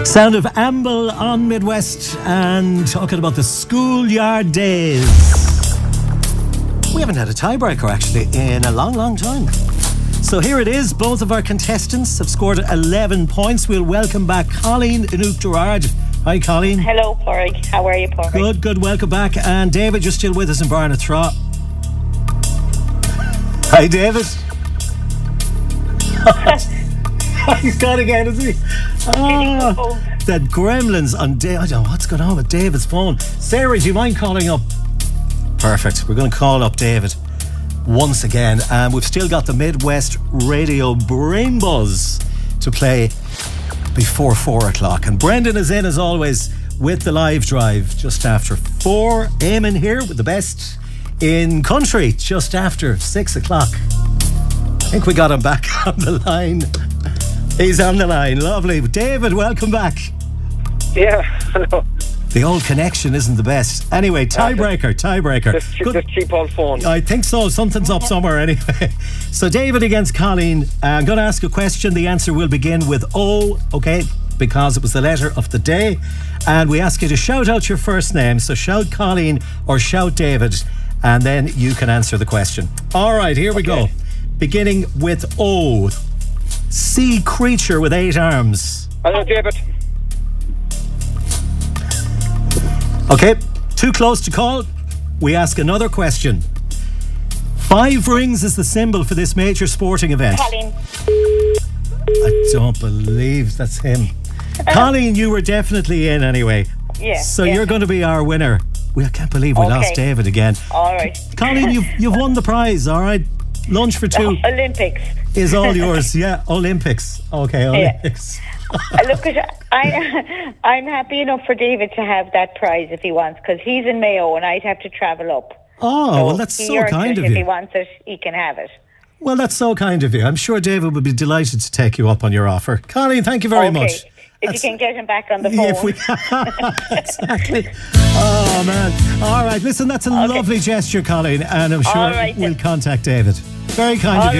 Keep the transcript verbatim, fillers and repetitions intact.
Sound of Amble on Midwest and talking about the schoolyard days. We haven't had a tiebreaker actually in a long, long time. So here it is. Both of our contestants have scored eleven points. We'll welcome back Colleen Inouk Gerard. Hi, Colleen. Hello, Porrig. How are you, Porrig? Good, good. Welcome back. And David, you're still with us in Barnatraw. Hi, David. He's gone again, isn't he? Oh, that gremlins on David. I don't know what's going on with David's phone. Sarah, do you mind calling up? Perfect. We're going to call up David once again. And we've still got the Midwest Radio Brain Buzz to play before four o'clock. And Brendan is in, as always, with the live drive just after four. Eamon here with the best in country just after six o'clock. I think we got him back on the line. He's on the line. Lovely. David, welcome back. Yeah, hello. The old connection isn't the best. Anyway, tiebreaker, tiebreaker. Just, just cheap old phone. I think so. Something's up somewhere anyway. So David against Colleen. Uh, I'm going to ask a question. The answer will begin with O, okay? Because it was the letter of the day. And we ask you to shout out your first name. So shout Colleen or shout David. And then you can answer the question. All right, here we Okay. go. Beginning with O. Sea creature with eight arms. Hello, David. Okay, too close to call. We ask another question. Five rings is the symbol for this major sporting event. Colleen. I don't believe that's him. Colleen, you were definitely in anyway. Yeah. So yeah. you're going to be our winner. We, I can't believe we Okay. lost David again. All right. Colleen, you've, you've won the prize, all right? Lunch for two Olympics. is all yours. Yeah, Olympics. Okay, Olympics. Uh, Look, at, I, I'm happy enough for David to have that prize if he wants, because he's in Mayo and I'd have to travel up. Oh, So well, that's he so earns kind it. of If he you. wants it, he can have it. Well, that's so kind of you. I'm sure David would be delighted to take you up on your offer. Colleen, thank you very okay. much. If That's- you can get him back on the phone. Yeah, if we exactly. Oh man! All right, listen, that's a Okay. lovely gesture, Colleen, and I'm sure All right, then. we'll contact David. Very kind All of you.